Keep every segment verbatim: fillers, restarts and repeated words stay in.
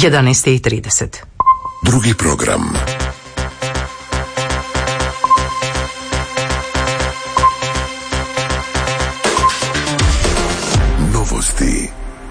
jedanaest i trideset. Drugi program. Novosti.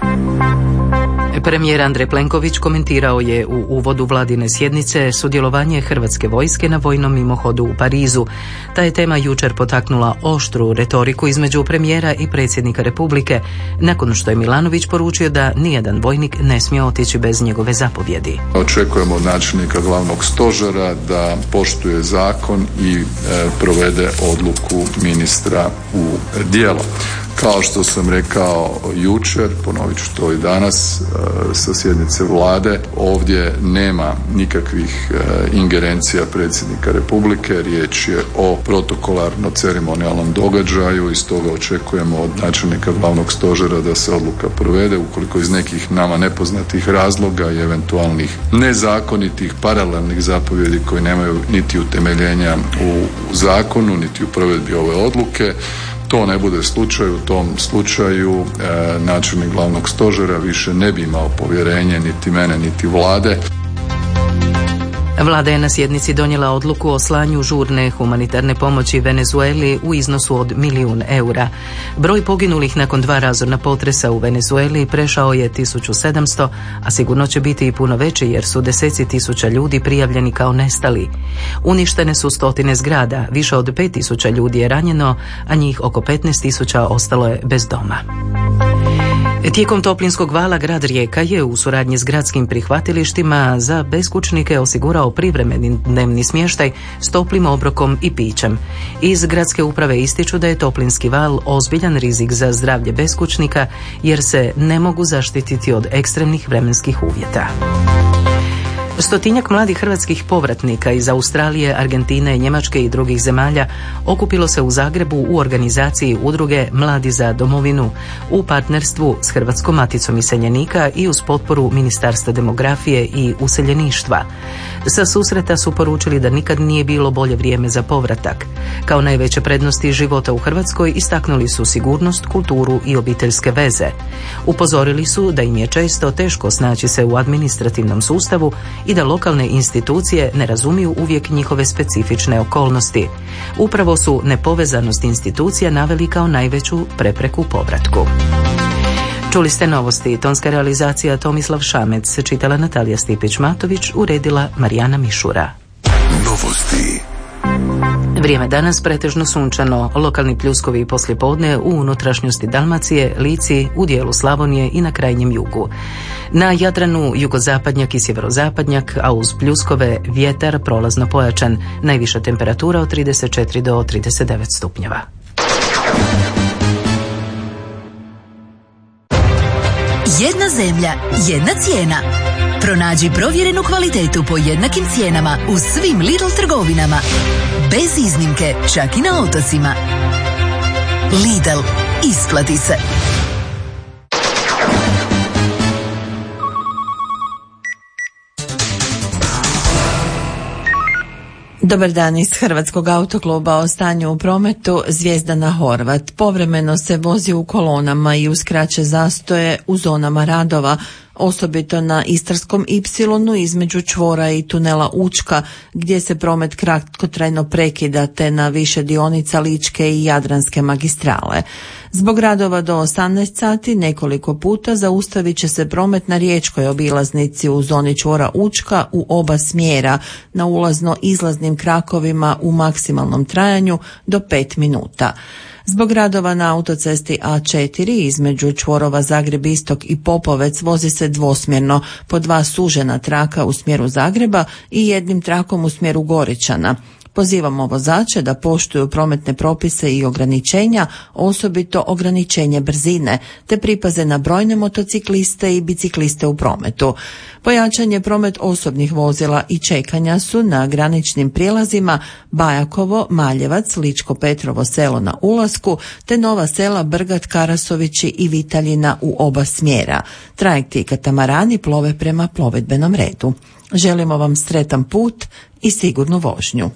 Premijer Andrej Plenković komentirao je u uvodu vladine sjednice sudjelovanje hrvatske vojske na vojnom mimohodu u Parizu. Ta je tema jučer potaknula oštru retoriku između premijera i predsjednika Republike, nakon što je Milanović poručio da nijedan vojnik ne smije otići bez njegove zapovjedi. Očekujemo od načelnika glavnog stožera da poštuje zakon i e, provede odluku ministra u djelo. Kao što sam rekao jučer, ponovit ću to i danas sa sjednice vlade, ovdje nema nikakvih ingerencija predsjednika Republike, riječ je o protokolarno-ceremonijalnom događaju i stoga očekujemo od načelnika glavnog stožera da se odluka provede. Ukoliko iz nekih nama nepoznatih razloga i eventualnih nezakonitih paralelnih zapovjedi koji nemaju niti utemeljenja u zakonu, niti u provedbi ove odluke, to ne bude slučaj, u tom slučaju e, načelnik glavnog stožera više ne bi imao povjerenje niti mene niti vlade. Vlada je na sjednici donijela odluku o slanju žurne humanitarne pomoći Venezueli u iznosu od milijun eura. Broj poginulih nakon dva razorna potresa u Venezueli prešao je tisuću sedamsto, a sigurno će biti i puno veći jer su deseci tisuća ljudi prijavljeni kao nestali. Uništene su stotine zgrada, više od pet tisuća ljudi je ranjeno, a njih oko petnaest tisuća ostalo je bez doma. Tijekom toplinskog vala grad Rijeka je u suradnji s gradskim prihvatilištima za beskućnike osigurao privremeni dnevni smještaj s toplim obrokom i pićem. Iz gradske uprave ističu da je toplinski val ozbiljan rizik za zdravlje beskućnika jer se ne mogu zaštititi od ekstremnih vremenskih uvjeta. Stotinjak mladih hrvatskih povratnika iz Australije, Argentine, Njemačke i drugih zemalja okupilo se u Zagrebu u organizaciji udruge Mladi za domovinu u partnerstvu s Hrvatskom maticom iseljenika i uz potporu Ministarstva demografije i useljeništva. Sa susreta su poručili da nikad nije bilo bolje vrijeme za povratak. Kao najveće prednosti života u Hrvatskoj istaknuli su sigurnost, kulturu i obiteljske veze. Upozorili su da im je često teško snaći se u administrativnom sustavu i da lokalne institucije ne razumiju uvijek njihove specifične okolnosti. Upravo su nepovezanost institucija naveli kao najveću prepreku povratku. Čuli ste novosti, tonska realizacija Tomislav Šamec, čitala Natalija Stipić-Matović, uredila Marijana Mišura. Novosti. Vrijeme danas pretežno sunčano, lokalni pljuskovi poslijepodne u unutrašnjosti Dalmacije, Lici, u dijelu Slavonije i na krajnjem jugu. Na Jadranu jugozapadnjak i sjeverozapadnjak, a uz pljuskove vjetar prolazno pojačan, najviša temperatura od trideset četiri do trideset devet stupnjeva. Jedna zemlja, jedna cijena. Pronađi provjerenu kvalitetu po jednakim cijenama u svim Lidl trgovinama. Bez iznimke, čak i na otocima. Lidl, isplati se. Dobar dan iz Hrvatskog autokluba. O stanju u prometu. Zvijezdana Horvat povremeno se vozi u kolonama i uskraće zastoje u zonama radova, osobito na Istarskom ipsilonu između čvora i tunela Učka, gdje se promet kratkotrajno prekida, te na više dionica Ličke i Jadranske magistrale. Zbog radova do osamnaest sati nekoliko puta zaustavit će se promet na riječkoj obilaznici u zoni čvora Učka u oba smjera na ulazno-izlaznim krakovima u maksimalnom trajanju do pet minuta. Zbog radova na autocesti A četiri između čvorova Zagreb Istok i Popovec vozi se dvosmjerno, po dva sužena traka u smjeru Zagreba i jednim trakom u smjeru Goričana. Pozivamo vozače da poštuju prometne propise i ograničenja, osobito ograničenje brzine, te pripaze na brojne motocikliste i bicikliste u prometu. Pojačan je promet osobnih vozila i čekanja su na graničnim prijelazima Bajakovo, Maljevac, Ličko Petrovo selo na ulasku, te Nova Sela, Brgat, Karasovići i Vitaljina u oba smjera. Trajekti i katamarani plove prema plovidbenom redu. Želimo vam sretan put i sigurnu vožnju.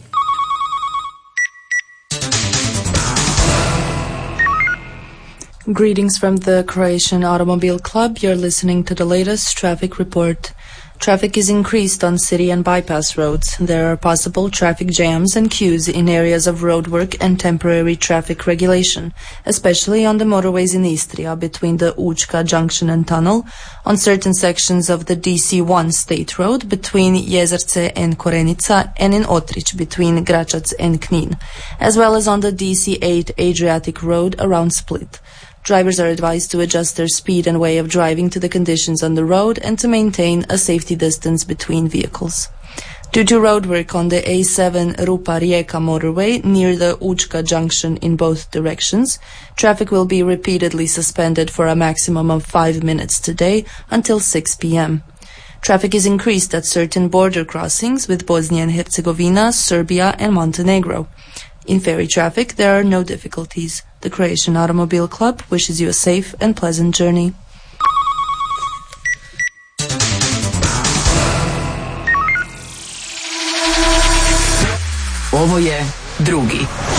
Greetings from the Croatian Automobile Club. You're listening to the latest traffic report. Traffic is increased on city and bypass roads. There are possible traffic jams and queues in areas of roadwork and temporary traffic regulation, especially on the motorways in Istria between the Učka junction and tunnel, on certain sections of the D C one state road between Jezerce and Korenica, and in Otrich between Gračac and Knin, as well as on the D C eight Adriatic road around Split. Drivers are advised to adjust their speed and way of driving to the conditions on the road and to maintain a safety distance between vehicles. Due to roadwork on the A seven Rupa-Rijeka motorway near the Učka junction in both directions, traffic will be repeatedly suspended for a maximum of five minutes today until six p.m. Traffic is increased at certain border crossings with Bosnia and Herzegovina, Serbia and Montenegro. In ferry traffic, there are no difficulties. The Croatian Automobile Club wishes you a safe and pleasant journey. Ovo je drugi.